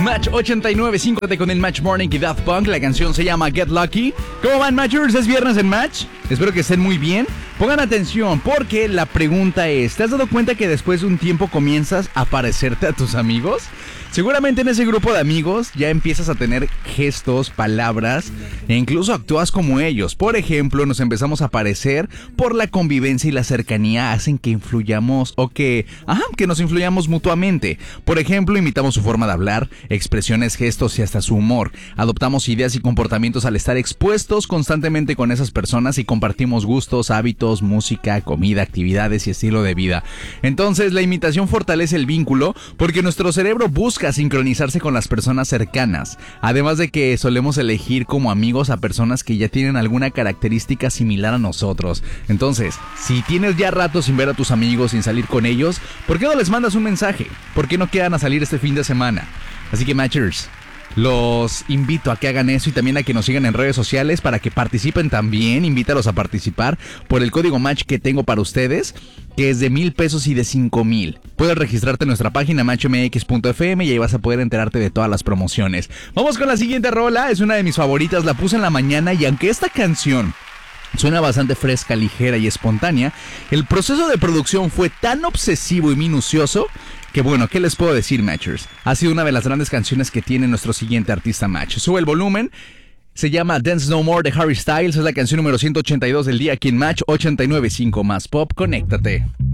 Match 89.5 con el Match Morning y Daft Punk. La canción se llama Get Lucky. ¿Cómo van, Matchers? Es viernes en Match. Espero que estén muy bien. Pongan atención porque la pregunta es: ¿te has dado cuenta que después de un tiempo comienzas a parecerte a tus amigos? Seguramente en ese grupo de amigos ya empiezas a tener gestos, palabras e incluso actúas como ellos. Por ejemplo, nos empezamos a parecer por la convivencia y la cercanía hacen que influyamos o que nos influyamos mutuamente. Por ejemplo, imitamos su forma de hablar, expresiones, gestos y hasta su humor. Adoptamos ideas y comportamientos al estar expuestos constantemente con esas personas y compartimos gustos, hábitos, música, comida, actividades y estilo de vida. Entonces, la imitación fortalece el vínculo porque nuestro cerebro busca sincronizarse con las personas cercanas, además de que solemos elegir como amigos a personas que ya tienen alguna característica similar a nosotros. Entonces, si tienes ya rato sin ver a tus amigos, sin salir con ellos, ¿por qué no les mandas un mensaje? ¿Por qué no quedan a salir este fin de semana? Así que, Matchers, los invito a que hagan eso y también a que nos sigan en redes sociales para que participen también. Invítalos a participar por el código Match que tengo para ustedes, que es de $1,000 y de 5,000. Puedes registrarte en nuestra página matchmx.fm y ahí vas a poder enterarte de todas las promociones. Vamos con la siguiente rola, es una de mis favoritas, la puse en la mañana y aunque esta canción suena bastante fresca, ligera y espontánea, el proceso de producción fue tan obsesivo y minucioso que bueno, ¿qué les puedo decir, Matchers? Ha sido una de las grandes canciones que tiene nuestro siguiente artista Match. Sube el volumen. Se llama Dance No More de Harry Styles. Es la canción número 182 del día aquí en Match 89.5 más Pop. Conéctate.